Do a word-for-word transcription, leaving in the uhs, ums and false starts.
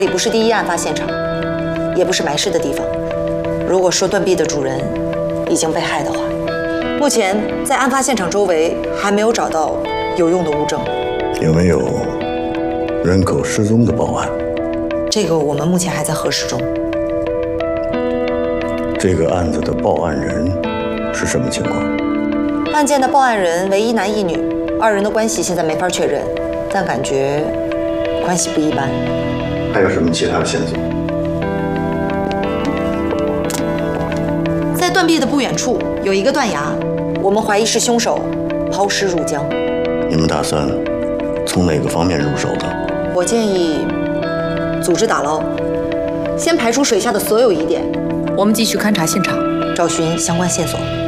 里不是第一案发现场，也不是埋尸的地方。如果说断臂的主人已经被害的话，目前在案发现场周围还没有找到有用的物证。 有没有人口失踪的报案？ 这个我们目前还在核实中。 这个案子的报案人是什么情况？ 案件的报案人为一男一女，二人的关系现在没法确认，但感觉关系不一般。 还有什么其他的线索？ 在断臂的不远处有一个断崖，我们怀疑是凶手抛尸入江。 你们打算从哪个方面入手呢？ 我建议组织打捞，先排除水下的所有疑点。 我们继续勘察现场， 找寻相关线索。